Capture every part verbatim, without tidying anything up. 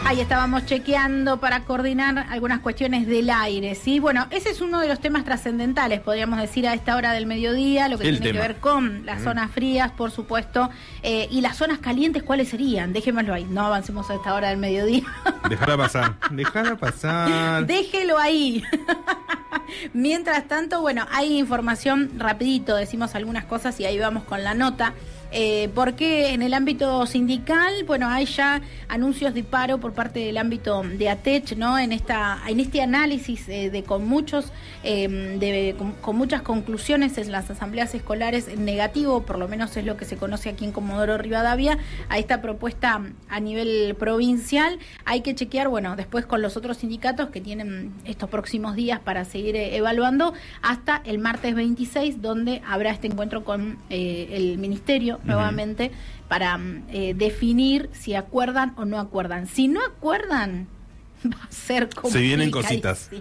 Ahí estábamos chequeando para coordinar algunas cuestiones del aire, ¿sí? Bueno, ese es uno de los temas trascendentales, podríamos decir, a esta hora del mediodía, lo que El tiene tema. que ver con las mm. zonas frías, por supuesto, eh, y las zonas calientes, ¿cuáles serían? Déjemelo ahí, no avancemos a esta hora del mediodía. Déjala pasar, déjala pasar. Déjelo ahí. Mientras tanto, bueno, hay información, rapidito, decimos algunas cosas y ahí vamos con la nota. Eh, porque en el ámbito sindical, bueno, hay ya anuncios de paro por parte del ámbito de ATECH, ¿no? En esta, en este análisis eh, de con muchos, eh, de, con, con muchas conclusiones en las asambleas escolares en negativo, por lo menos es lo que se conoce aquí en Comodoro Rivadavia, a esta propuesta a nivel provincial. Hay que chequear, bueno, después con los otros sindicatos que tienen estos próximos días para seguir eh, evaluando, hasta el martes veintiséis, donde habrá este encuentro con eh, el Ministerio nuevamente, uh-huh. para eh, definir si acuerdan o no acuerdan. Si no acuerdan, va a ser complicadísimo. Se vienen cositas.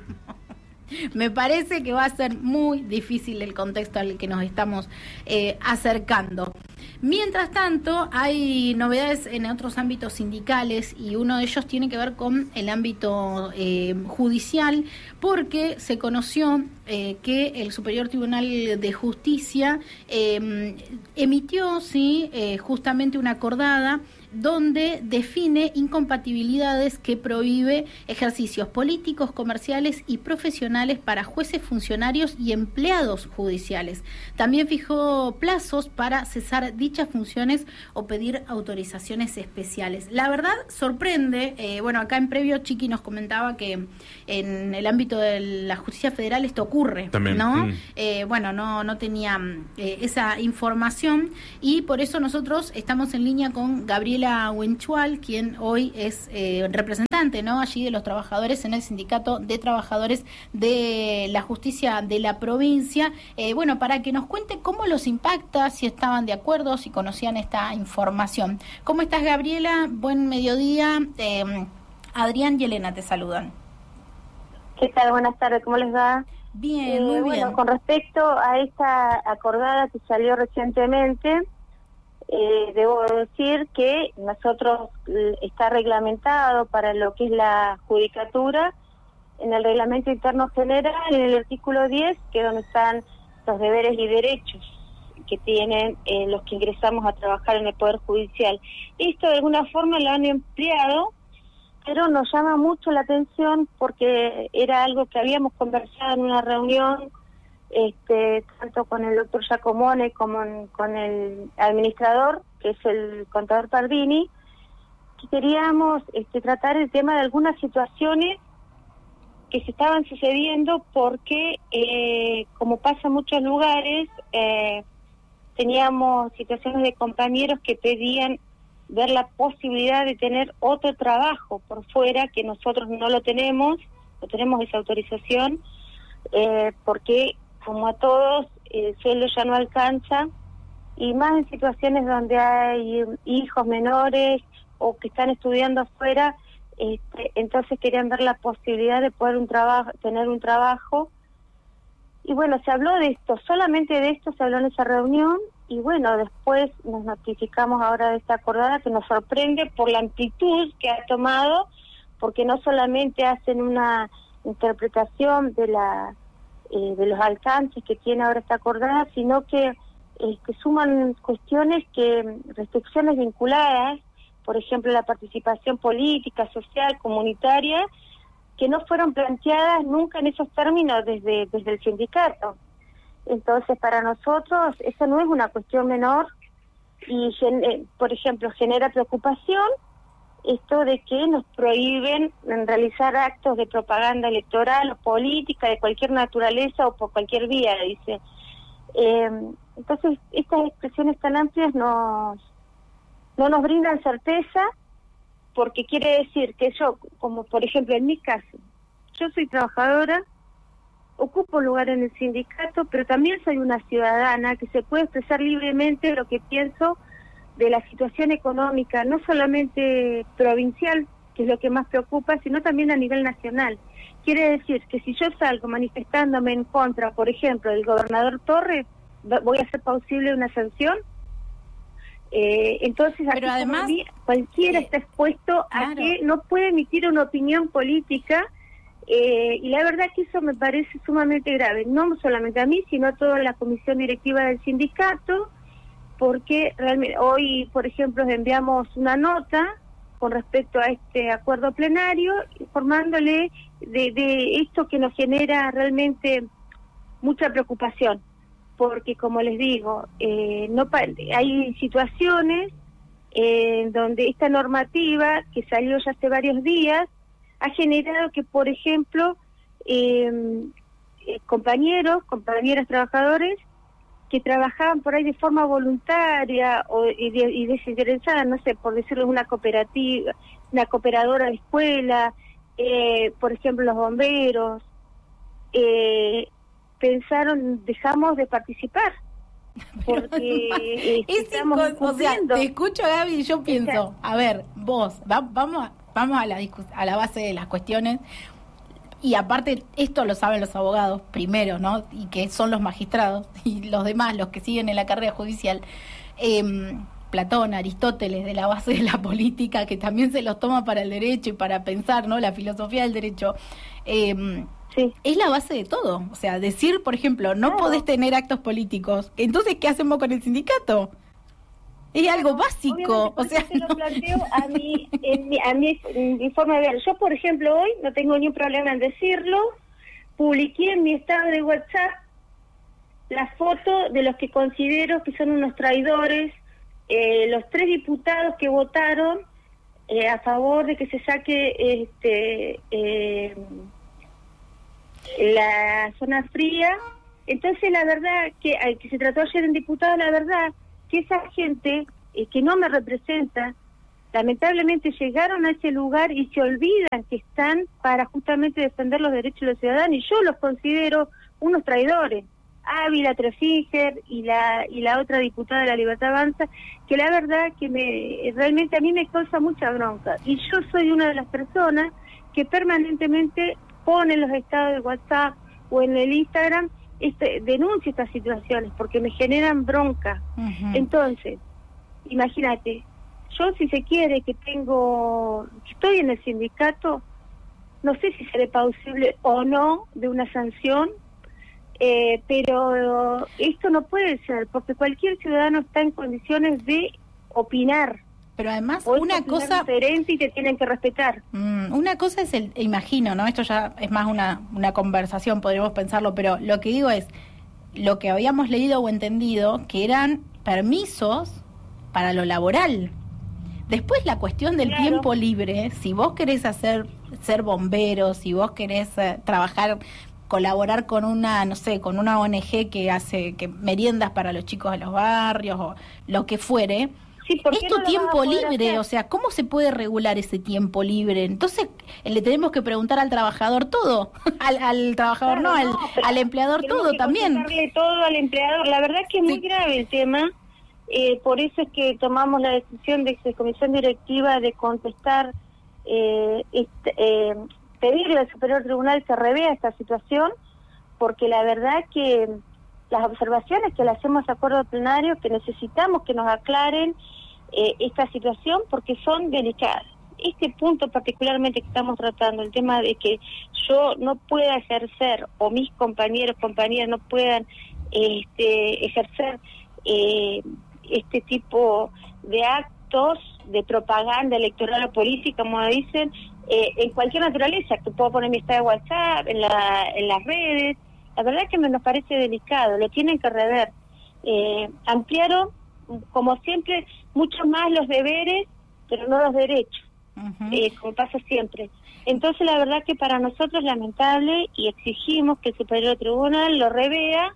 Me parece que va a ser muy difícil el contexto al que nos estamos eh, acercando. Mientras tanto, hay novedades en otros ámbitos sindicales y uno de ellos tiene que ver con el ámbito eh, judicial, porque se conoció eh, que el Superior Tribunal de Justicia eh, emitió sí, eh, justamente una acordada donde define incompatibilidades que prohíbe ejercicios políticos, comerciales y profesionales para jueces, funcionarios y empleados judiciales. También fijó plazos para cesar dichas funciones o pedir autorizaciones especiales. La verdad sorprende, eh, bueno, acá en previo Chiqui nos comentaba que en el ámbito de la justicia federal esto ocurre, también, ¿no? Mm. Eh, bueno, no, no tenía eh, esa información y por eso nosotros estamos en línea con Gabriela Huenchual, quien hoy es eh, representante, ¿no?, allí de los trabajadores en el Sindicato de Trabajadores de la Justicia de la provincia. Eh, bueno, para que nos cuente cómo los impacta, si estaban de acuerdo, si conocían esta información. ¿Cómo estás, Gabriela? Buen mediodía. Eh, Adrián y Elena te saludan. ¿Qué tal? Buenas tardes, ¿cómo les va? Bien, eh, muy bien. Bueno, con respecto a esta acordada que salió recientemente, Eh, debo decir que nosotros está reglamentado para lo que es la judicatura en el reglamento interno general, en el artículo diez, que es donde están los deberes y derechos que tienen eh, los que ingresamos a trabajar en el Poder Judicial. Esto de alguna forma lo han empleado, pero nos llama mucho la atención porque era algo que habíamos conversado en una reunión, Este, tanto con el doctor Giacomone como en, con el administrador, que es el contador Pardini, que queríamos este, tratar el tema de algunas situaciones que se estaban sucediendo porque, eh, como pasa en muchos lugares, eh, teníamos situaciones de compañeros que pedían ver la posibilidad de tener otro trabajo por fuera, que nosotros no lo tenemos, no tenemos esa autorización, eh, porque como a todos, el sueldo ya no alcanza, y más en situaciones donde hay hijos menores o que están estudiando afuera, este, entonces querían ver la posibilidad de poder un trabajo, tener un trabajo. Y bueno, se habló de esto, solamente de esto se habló en esa reunión, y bueno, después nos notificamos ahora de esta acordada que nos sorprende por la amplitud que ha tomado, porque no solamente hacen una interpretación de la Eh, de los alcances que tiene ahora esta acordada, sino que, eh, que suman cuestiones que, restricciones vinculadas, por ejemplo, la participación política, social, comunitaria, que no fueron planteadas nunca en esos términos desde, desde el sindicato. Entonces, para nosotros, eso no es una cuestión menor y, eh, por ejemplo, genera preocupación esto de que nos prohíben realizar actos de propaganda electoral o política de cualquier naturaleza o por cualquier vía, dice. Eh, entonces, estas expresiones tan amplias nos, no nos brindan certeza, porque quiere decir que yo, como por ejemplo en mi caso, yo soy trabajadora, ocupo lugar en el sindicato, pero también soy una ciudadana que se puede expresar libremente lo que pienso de la situación económica, no solamente provincial, que es lo que más preocupa, sino también a nivel nacional. Quiere decir que si yo salgo manifestándome en contra, por ejemplo, del gobernador Torres, voy a hacer posible una sanción. Eh, entonces, pero además, mí, cualquiera eh, está expuesto a claro. que no puede emitir una opinión política, eh, y la verdad que eso me parece sumamente grave, no solamente a mí, sino a toda la comisión directiva del sindicato, porque realmente hoy, por ejemplo, enviamos una nota con respecto a este acuerdo plenario, informándole de, de esto que nos genera realmente mucha preocupación, porque como les digo, eh, no hay situaciones en eh, donde esta normativa que salió ya hace varios días ha generado que, por ejemplo, eh, eh, compañeros, compañeras trabajadores que trabajaban por ahí de forma voluntaria o y, de, y desinteresada, no sé, por decirlo, una cooperativa, una cooperadora de escuela, eh, por ejemplo, los bomberos, eh, pensaron, dejamos de participar, porque eh, estamos o sea, te escucho, Gaby, y yo pienso, a ver, vos, va, vamos, vamos a la a la base de las cuestiones. Y aparte, esto lo saben los abogados primero, ¿no? Y que son los magistrados y los demás, los que siguen en la carrera judicial. Eh, Platón, Aristóteles, de la base de la política, que también se los toma para el derecho y para pensar, ¿no? La filosofía del derecho. Eh, sí. Es la base de todo. O sea, decir, por ejemplo, no claro. podés tener actos políticos. Entonces, ¿qué hacemos con el sindicato? Es algo básico, o sea, no. Lo planteo a mí, en mi, a mí, en mi forma de ver. Yo, por ejemplo, hoy no tengo ningún problema en decirlo. Publiqué en mi estado de WhatsApp la foto de los que considero que son unos traidores, eh, los tres diputados que votaron eh, a favor de que se saque este eh, la zona fría. Entonces, la verdad que, que se trató ayer en diputado, la verdad que esa gente eh, que no me representa, lamentablemente llegaron a ese lugar y se olvidan que están para justamente defender los derechos de los ciudadanos, y yo los considero unos traidores. Ávila, Trefinger y la y la otra diputada de la Libertad Avanza, que la verdad que me realmente a mí me causa mucha bronca, y yo soy una de las personas que permanentemente pone en los estados de WhatsApp o en el Instagram Este, denuncio estas situaciones porque me generan bronca. Uh-huh. Entonces, imagínate, yo si se quiere que tengo, que estoy en el sindicato, no sé si seré plausible o no de una sanción, eh, pero esto no puede ser, porque cualquier ciudadano está en condiciones de opinar. Pero además, una cosa diferente y te tienen que respetar. Mm, una cosa es el, imagino, ¿no? Esto ya es más una, una conversación, podríamos pensarlo, pero lo que digo es, lo que habíamos leído o entendido, que eran permisos para lo laboral. Después la cuestión del claro. tiempo libre, si vos querés hacer, ser bombero, si vos querés eh, trabajar, colaborar con una, no sé, con una O N G que hace que meriendas para los chicos de los barrios, o lo que fuere. Sí, es tu no tiempo libre, hacer? O sea, ¿cómo se puede regular ese tiempo libre? Entonces, le tenemos que preguntar al trabajador todo, al, al trabajador claro, no, al, no, al empleador todo también. todo al empleador, la verdad es que es muy sí. grave el tema, eh, por eso es que tomamos la decisión de la comisión directiva de contestar, eh, este, eh, pedirle al Superior Tribunal que revea esta situación, porque la verdad que las observaciones que le hacemos a acuerdo plenario, que necesitamos que nos aclaren eh, esta situación porque son delicadas. Este punto particularmente que estamos tratando, el tema de que yo no pueda ejercer, o mis compañeros, compañeras no puedan este, ejercer eh, este tipo de actos de propaganda electoral o política, como dicen, eh, en cualquier naturaleza, que puedo poner mi estado de WhatsApp, en, la, en las redes. La verdad es que me nos parece delicado, lo tienen que rever. Eh, ampliaron, como siempre, mucho más los deberes, pero no los derechos, uh-huh. eh, como pasa siempre. Entonces, la verdad que para nosotros es lamentable y exigimos que el Superior Tribunal lo revea.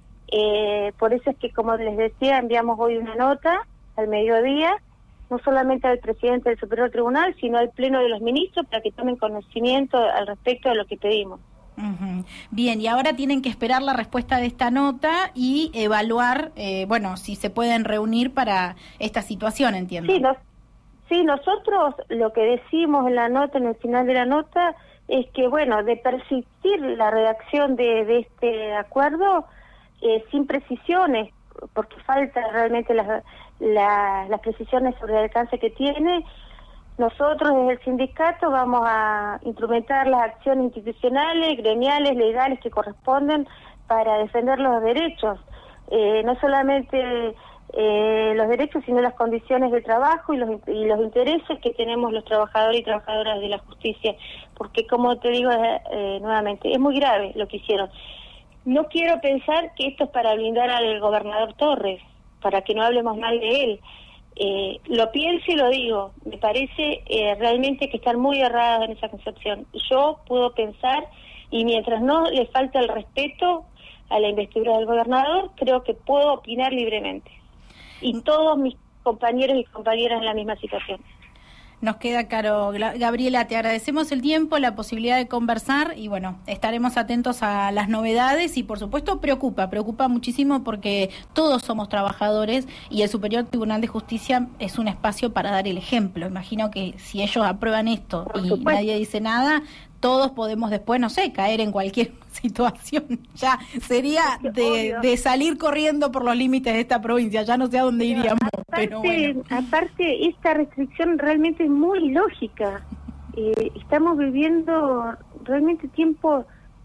Eh, por eso es que, como les decía, enviamos hoy una nota al mediodía, no solamente al presidente del Superior Tribunal, sino al Pleno de los Ministros, para que tomen conocimiento al respecto de lo que pedimos. Uh-huh. Bien, y ahora tienen que esperar la respuesta de esta nota y evaluar, eh, bueno, si se pueden reunir para esta situación, entiendo. Sí, nos, sí, nosotros lo que decimos en la nota, en el final de la nota, es que, bueno, de persistir la redacción de, de este acuerdo, eh, sin precisiones, porque falta realmente las, las, las precisiones sobre el alcance que tiene. Nosotros desde el sindicato vamos a instrumentar las acciones institucionales, gremiales, legales que corresponden para defender los derechos, eh, no solamente eh, los derechos, sino las condiciones de trabajo y los, y los intereses que tenemos los trabajadores y trabajadoras de la justicia, porque como te digo eh, nuevamente, es muy grave lo que hicieron. No quiero pensar que esto es para blindar al gobernador Torres, para que no hablemos mal de él. Eh, lo pienso y lo digo, me parece eh, realmente que están muy erradas en esa concepción. Yo puedo pensar, y mientras no le falta el respeto a la investidura del gobernador, creo que puedo opinar libremente. Y todos mis compañeros y compañeras en la misma situación. Nos queda claro. Gabriela, te agradecemos el tiempo, la posibilidad de conversar y bueno, estaremos atentos a las novedades y por supuesto preocupa, preocupa muchísimo porque todos somos trabajadores y el Superior Tribunal de Justicia es un espacio para dar el ejemplo. Imagino que si ellos aprueban esto Por y supuesto. nadie dice nada, todos podemos después, no sé, caer en cualquier situación. Ya sería de, de salir corriendo por los límites de esta provincia, ya no sé a dónde Pero iríamos. Aparte, pero bueno. aparte, esta restricción realmente es muy lógica. Eh, estamos viviendo realmente tiempos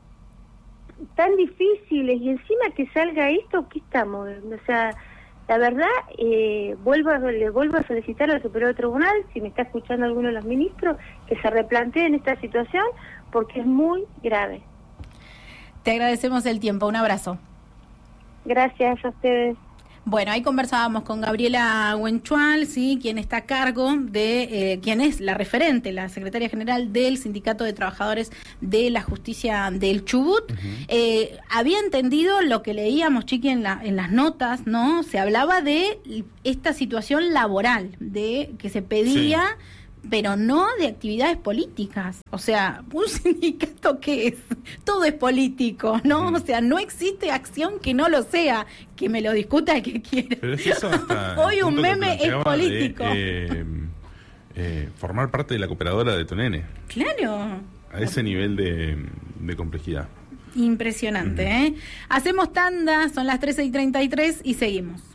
tan difíciles y encima que salga esto, ¿qué estamos? O sea, la verdad, eh, vuelvo a, le vuelvo a solicitar al Superior Tribunal, si me está escuchando alguno de los ministros, que se replanteen esta situación porque es muy grave. Te agradecemos el tiempo, un abrazo. Gracias a ustedes. Bueno, ahí conversábamos con Gabriela Huenchual, sí, quien está a cargo de, eh, quien es la referente, la secretaria general del Sindicato de Trabajadores de la Justicia del Chubut. Uh-huh. eh, había entendido lo que leíamos, Chiqui, en, la, en las notas, ¿no? Se hablaba de esta situación laboral, de que se pedía... Sí. Pero no de actividades políticas. O sea, un sindicato que es, todo es político, ¿no? O sea, no existe acción que no lo sea, que me lo discuta el que quiera. Pero es eso hasta hoy un meme es político. De, eh, eh, formar parte de la cooperadora de tu nene. Claro. A ese nivel de, de complejidad. Impresionante, uh-huh. ¿eh? Hacemos tanda, son las trece y treinta y tres y seguimos.